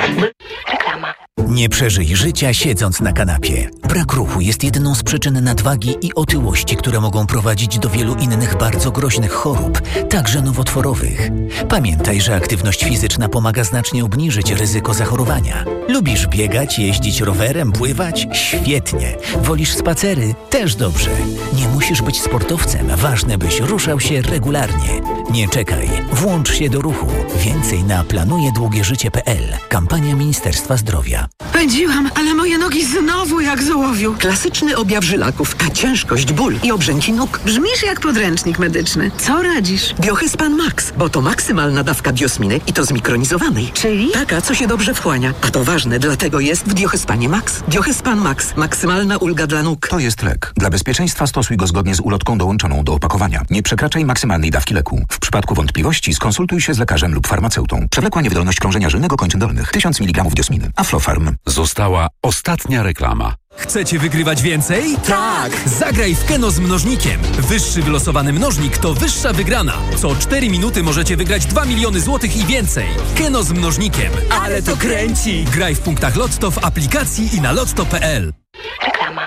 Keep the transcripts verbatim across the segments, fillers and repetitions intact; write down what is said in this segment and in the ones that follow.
Reklama. Nie przeżyj życia siedząc na kanapie. Brak ruchu jest jedną z przyczyn nadwagi i otyłości, które mogą prowadzić do wielu innych bardzo groźnych chorób, także nowotworowych. Pamiętaj, że aktywność fizyczna pomaga znacznie obniżyć ryzyko zachorowania. Lubisz biegać, jeździć rowerem, pływać? Świetnie. Wolisz spacery? Też dobrze. Nie musisz być sportowcem, ważne byś ruszał się regularnie. Nie czekaj, włącz się do ruchu. Więcej na planujedługieżycie kropka p l. Kampania Ministerstwa Zdrowia. Pędziłam, ale moje nogi znowu jak z ołowiu. Klasyczny objaw żylaków, ta ciężkość, ból i obrzęki nóg. Brzmisz jak podręcznik medyczny. Co radzisz? Biohyspan Max, bo to maksymalna dawka biosminy i to zmikronizowanej. Czyli? Taka, co się dobrze wchłania. A to ważne, dlatego jest w Biohyspanie Max. Biohyspan Max. Maksymalna ulga dla nóg. To jest lek. Dla bezpieczeństwa stosuj go zgodnie z ulotką dołączoną do opakowania. Nie przekraczaj maksymalnej dawki leku. W przypadku wątpliwości skonsultuj się z lekarzem lub farmaceutą. Przewlekła niewydolność krążenia żylnego kończyn dolnych. tysiąc miligramów diosminy. Aflofarm. Została ostatnia reklama. Chcecie wygrywać więcej? Tak! Zagraj w Keno z mnożnikiem. Wyższy wylosowany mnożnik to wyższa wygrana. Co cztery minuty możecie wygrać dwa miliony złotych i więcej. Keno z mnożnikiem. Ale to kręci! Graj w punktach Lotto, w aplikacji i na lotto kropka p l. Reklama.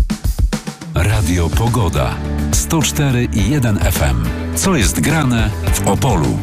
Radio Pogoda. sto cztery i jeden F M. Co jest grane w Opolu?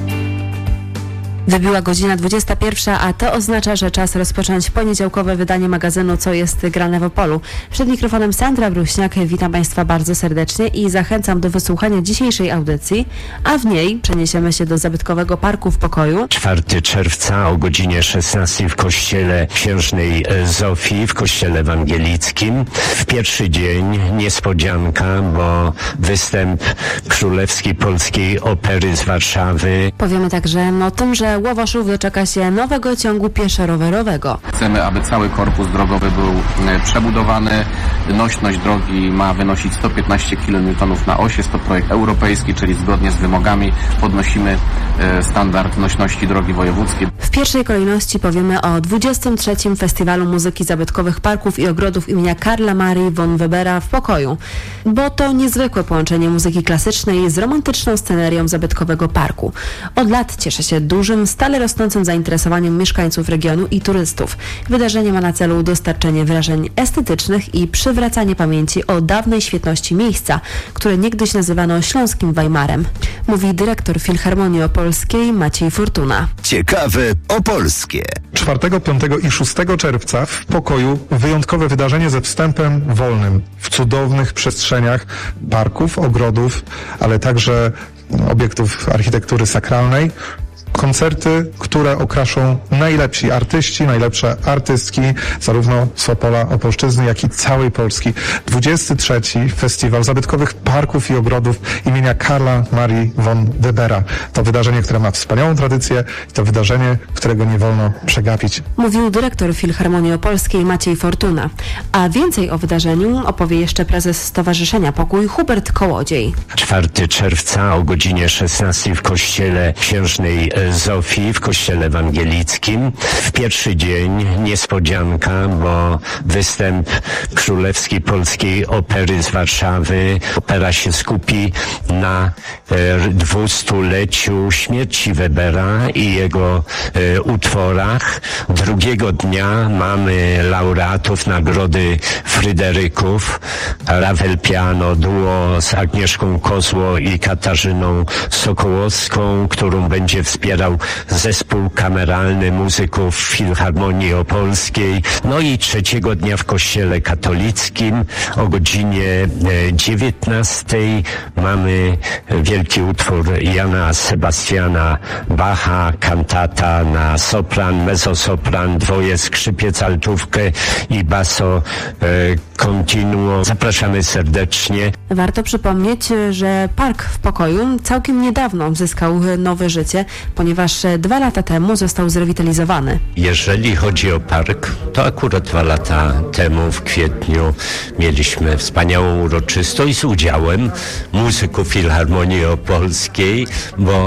Wybiła godzina dwudziesta pierwsza, a to oznacza, że czas rozpocząć poniedziałkowe wydanie magazynu Co jest grane w Opolu. Przed mikrofonem Sandra Bruśniak, witam Państwa bardzo serdecznie i zachęcam do wysłuchania dzisiejszej audycji, a w niej przeniesiemy się do zabytkowego parku w Pokoju. czwartego czerwca o godzinie szesnastej w kościele Księżnej Zofii, w kościele ewangelickim. W pierwszy dzień niespodzianka, bo występ Królewskiej Polskiej Opery z Warszawy. Powiemy także o tym, że Łowoszów doczeka się nowego ciągu pieszo-rowerowego. Chcemy, aby cały korpus drogowy był przebudowany. Nośność drogi ma wynosić sto piętnaście kilonewtonów na oś. Jest to projekt europejski, czyli zgodnie z wymogami podnosimy standard nośności drogi wojewódzkiej. W pierwszej kolejności powiemy o dwudziestym trzecim Festiwalu Muzyki Zabytkowych Parków i Ogrodów imienia Karla Marii von Webera w Pokoju, bo to niezwykłe połączenie muzyki klasycznej z romantyczną scenerią zabytkowego parku. Od lat cieszy się dużym, stale rosnącym zainteresowaniem mieszkańców regionu i turystów. Wydarzenie ma na celu dostarczenie wrażeń estetycznych i przywracanie pamięci o dawnej świetności miejsca, które niegdyś nazywano Śląskim Weimarem, mówi dyrektor Filharmonii Opolskiej Maciej Fortuna. Ciekawe opolskie. czwartego, piątego i szóstego czerwca w Pokoju wyjątkowe wydarzenie ze wstępem wolnym w cudownych przestrzeniach parków, ogrodów, ale także obiektów architektury sakralnej. Koncerty, które okraszą najlepsi artyści, najlepsze artystki, zarówno z Opola, Opolszczyzny, jak i całej Polski. dwudziesty trzeci Festiwal Zabytkowych Parków i Ogrodów imienia Karla Marii von Webera. To wydarzenie, które ma wspaniałą tradycję i to wydarzenie, którego nie wolno przegapić. Mówił dyrektor Filharmonii Opolskiej Maciej Fortuna. A więcej o wydarzeniu opowie jeszcze prezes Stowarzyszenia Pokój Hubert Kołodziej. czwartego czerwca o godzinie szesnastej w kościele Księżnej Zofii, w kościele ewangelickim. W pierwszy dzień niespodzianka, bo występ Królewskiej Polskiej Opery z Warszawy. Opera się skupi na e, dwustuleciu śmierci Webera i jego e, utworach. Drugiego dnia mamy laureatów Nagrody Fryderyków. Ravel Piano, duo z Agnieszką Kozło i Katarzyną Sokołowską, którą będzie wspierał zespół kameralny muzyków Filharmonii Opolskiej. No i trzeciego dnia w kościele katolickim o godzinie dziewiętnastej mamy wielki utwór Jana Sebastiana Bacha, kantata na sopran, mezzosopran, dwoje skrzypiec, altówkę i basso e, continuo. Zapraszamy serdecznie. Warto przypomnieć, że park w Pokoju całkiem niedawno zyskał nowe życie, ponieważ dwa lata temu został zrewitalizowany. Jeżeli chodzi o park, to akurat dwa lata temu w kwietniu mieliśmy wspaniałą uroczystość z udziałem muzyków Filharmonii Opolskiej, bo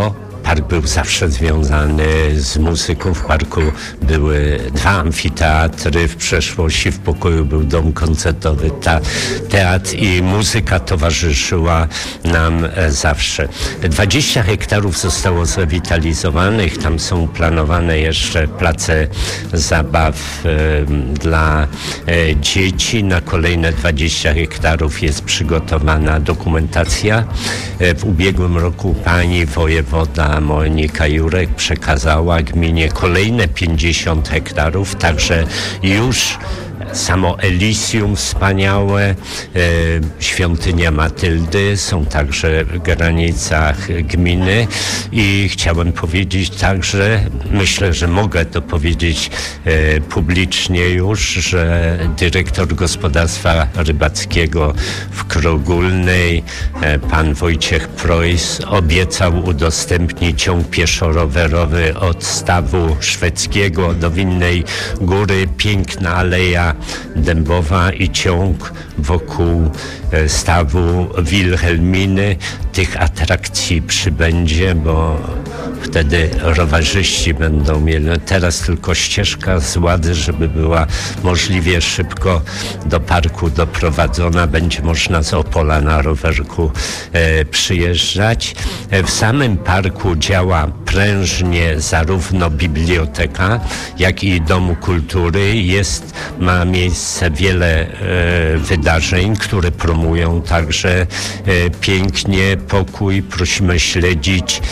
park był zawsze związany z muzyką. W parku były dwa amfiteatry, w przeszłości w pokoju był dom koncertowy, ta, teatr i muzyka towarzyszyła nam zawsze. dwadzieścia hektarów zostało zrewitalizowanych, tam są planowane jeszcze place zabaw e, dla e, dzieci. Na kolejne dwadzieścia hektarów jest przygotowana dokumentacja. E, w ubiegłym roku pani wojewoda Monika Jurek przekazała gminie kolejne pięćdziesiąt hektarów, także już samo Elysium wspaniałe, e, świątynia Matyldy są także w granicach gminy i chciałem powiedzieć także, myślę, że mogę to powiedzieć e, publicznie już, że dyrektor gospodarstwa rybackiego w Krogólnej, e, pan Wojciech Preuss, obiecał udostępnić ciąg pieszo-rowerowy od stawu szwedzkiego do Winnej Góry, piękna aleja dębowa i ciąg wokół stawu Wilhelminy. Tych atrakcji przybędzie, bo wtedy rowerzyści będą mieli. Teraz tylko ścieżka z Łady, żeby była możliwie szybko do parku doprowadzona. Będzie można z Opola na rowerku e, przyjeżdżać. E, w samym parku działa prężnie zarówno biblioteka, jak i Domu Kultury. Jest, ma miejsce wiele e, wydarzeń, które promują także e, pięknie pokój. Prosimy śledzić